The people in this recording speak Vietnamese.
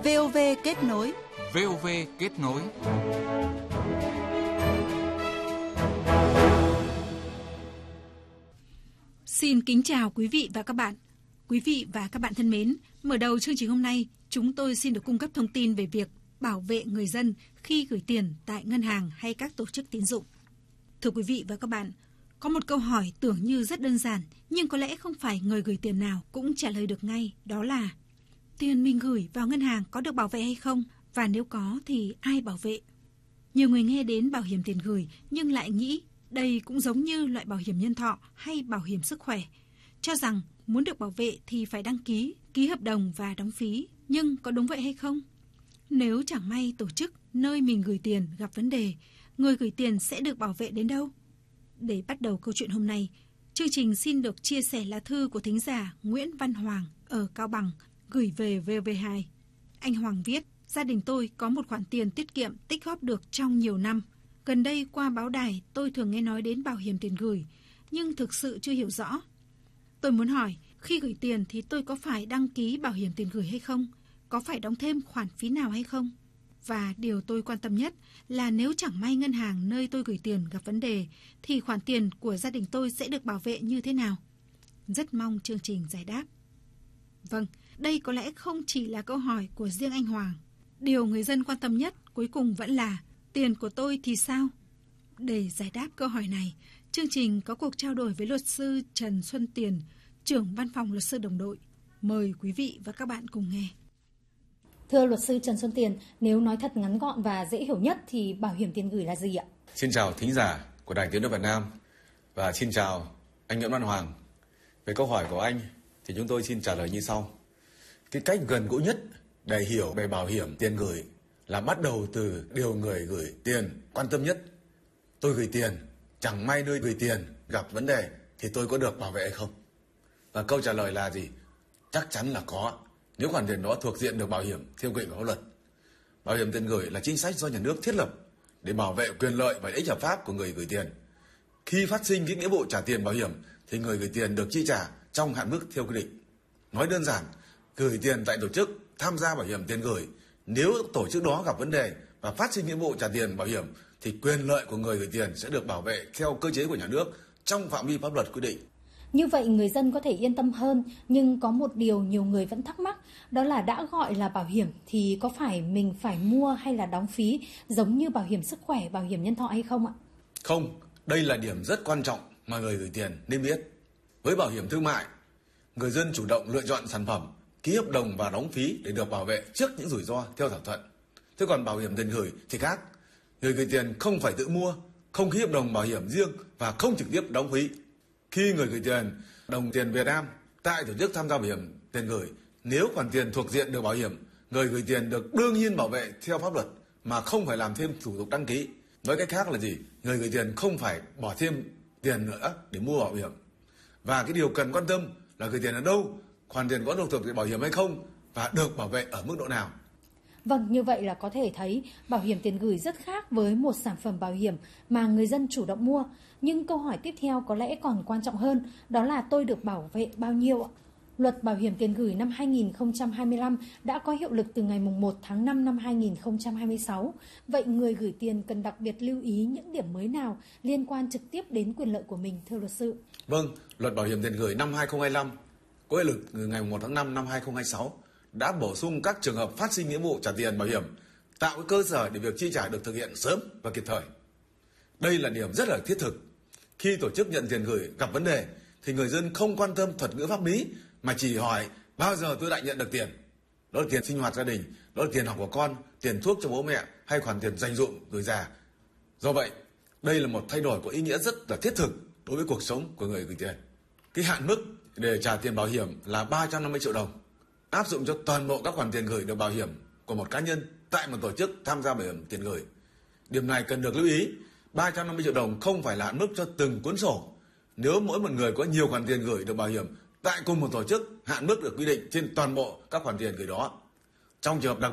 VOV kết nối. VOV kết nối. Xin kính chào quý vị và các bạn. Quý vị và các bạn thân mến, mở đầu chương trình hôm nay, chúng tôi xin được cung cấp thông tin về việc bảo vệ người dân khi gửi tiền tại ngân hàng hay các tổ chức tín dụng. Thưa quý vị và các bạn, có một câu hỏi tưởng như rất đơn giản, nhưng có lẽ không phải người gửi tiền nào cũng trả lời được ngay, đó là tiền mình gửi vào ngân hàng có được bảo vệ hay không? Và nếu có thì ai bảo vệ? Nhiều người nghe đến bảo hiểm tiền gửi nhưng lại nghĩ đây cũng giống như loại bảo hiểm nhân thọ hay bảo hiểm sức khỏe, cho rằng muốn được bảo vệ thì phải đăng ký hợp đồng và đóng phí. Nhưng có đúng vậy hay không? Nếu chẳng may tổ chức nơi mình gửi tiền gặp vấn đề, người gửi tiền sẽ được bảo vệ đến đâu? Để bắt đầu câu chuyện hôm nay, chương trình xin được chia sẻ lá thư của thính giả Nguyễn Văn Hoàng ở Cao Bằng gửi về VV2. Anh Hoàng viết: gia đình tôi có một khoản tiền tiết kiệm tích góp được trong nhiều năm. Gần đây qua báo đài tôi thường nghe nói đến bảo hiểm tiền gửi, nhưng thực sự chưa hiểu rõ. Tôi muốn hỏi, khi gửi tiền thì tôi có phải đăng ký bảo hiểm tiền gửi hay không? Có phải đóng thêm khoản phí nào hay không? Và điều tôi quan tâm nhất là nếu chẳng may ngân hàng nơi tôi gửi tiền gặp vấn đề, thì khoản tiền của gia đình tôi sẽ được bảo vệ như thế nào? Rất mong chương trình giải đáp. Vâng, đây có lẽ không chỉ là câu hỏi của riêng anh Hoàng. Điều người dân quan tâm nhất cuối cùng vẫn là tiền của tôi thì sao? Để giải đáp câu hỏi này, chương trình có cuộc trao đổi với luật sư Trần Xuân Tiền, trưởng văn phòng luật sư đồng đội. Mời quý vị và các bạn cùng nghe. Thưa luật sư Trần Xuân Tiền, nếu nói thật ngắn gọn và dễ hiểu nhất thì bảo hiểm tiền gửi là gì ạ? Xin chào thính giả của Đài Tiếng nói Việt Nam và xin chào anh Nguyễn Văn Hoàng. Về câu hỏi của anh thì chúng tôi xin trả lời như sau. Cái cách gần gũi nhất để hiểu về bảo hiểm tiền gửi là bắt đầu từ điều người gửi tiền quan tâm nhất. Tôi gửi tiền, chẳng may nơi gửi tiền gặp vấn đề thì tôi có được bảo vệ hay không? Và câu trả lời là gì? Chắc chắn là có, nếu khoản tiền đó thuộc diện được bảo hiểm theo quy định của pháp luật. Bảo hiểm tiền gửi là chính sách do nhà nước thiết lập để bảo vệ quyền lợi và lợi ích hợp pháp của người gửi tiền. Khi phát sinh cái nghĩa vụ trả tiền bảo hiểm thì người gửi tiền được chi trả trong hạn mức theo quy định. Nói đơn giản, gửi tiền tại tổ chức tham gia bảo hiểm tiền gửi, nếu tổ chức đó gặp vấn đề và phát sinh nghĩa vụ trả tiền bảo hiểm thì quyền lợi của người gửi tiền sẽ được bảo vệ theo cơ chế của nhà nước trong phạm vi pháp luật quy định. Như vậy người dân có thể yên tâm hơn, nhưng có một điều nhiều người vẫn thắc mắc, đó là đã gọi là bảo hiểm thì có phải mình phải mua hay là đóng phí giống như bảo hiểm sức khỏe, bảo hiểm nhân thọ hay không ạ? Không, đây là điểm rất quan trọng mà người gửi tiền nên biết. Với bảo hiểm thương mại, người dân chủ động lựa chọn sản phẩm, ký hợp đồng và đóng phí để được bảo vệ trước những rủi ro theo thỏa thuận. Thế còn bảo hiểm tiền gửi thì khác. Người gửi tiền không phải tự mua, không ký hợp đồng bảo hiểm riêng và không trực tiếp đóng phí. Khi người gửi tiền đồng tiền Việt Nam tại tổ chức tham gia bảo hiểm tiền gửi, nếu khoản tiền thuộc diện được bảo hiểm, người gửi tiền được đương nhiên bảo vệ theo pháp luật mà không phải làm thêm thủ tục đăng ký. Nói cách khác là gì? Người gửi tiền không phải bỏ thêm tiền nữa để mua bảo hiểm. Và cái điều cần quan tâm là gửi tiền ở đâu, khoản tiền có thuộc diện bảo hiểm hay không và được bảo vệ ở mức độ nào. Vâng, như vậy là có thể thấy bảo hiểm tiền gửi rất khác với một sản phẩm bảo hiểm mà người dân chủ động mua. Nhưng câu hỏi tiếp theo có lẽ còn quan trọng hơn, đó là tôi được bảo vệ bao nhiêu ạ? Luật bảo hiểm tiền gửi năm 2025 đã có hiệu lực từ ngày 1 tháng 5 năm 2026. Vậy người gửi tiền cần đặc biệt lưu ý những điểm mới nào liên quan trực tiếp đến quyền lợi của mình, thưa luật sư? Vâng, luật bảo hiểm tiền gửi năm 2025 có hiệu lực từ ngày 1 tháng 5 năm 2026 đã bổ sung các trường hợp phát sinh nghĩa vụ trả tiền bảo hiểm, tạo cái cơ sở để việc chi trả được thực hiện sớm và kịp thời. Đây là điểm rất là thiết thực. Khi tổ chức nhận tiền gửi gặp vấn đề thì người dân không quan tâm thuật ngữ pháp lý mà chỉ hỏi bao giờ tôi lại nhận được tiền. Đó là tiền sinh hoạt gia đình, đó là tiền học của con, tiền thuốc cho bố mẹ hay khoản tiền dành dụm tuổi già. Do vậy, đây là một thay đổi có ý nghĩa rất là thiết thực đối với cuộc sống của người gửi tiền. Cái hạn mức để trả tiền bảo hiểm là 350 triệu đồng, áp dụng cho toàn bộ các khoản tiền gửi được bảo hiểm của một cá nhân tại một tổ chức tham gia bảo hiểm tiền gửi. Điểm này cần được lưu ý, 350 triệu đồng không phải là hạn mức cho từng cuốn sổ. Nếu mỗi một người có nhiều khoản tiền gửi được bảo hiểm tại cùng một tổ chức, hạn mức được quy định trên toàn bộ các khoản tiền gửi đó. Trong trường hợp đặc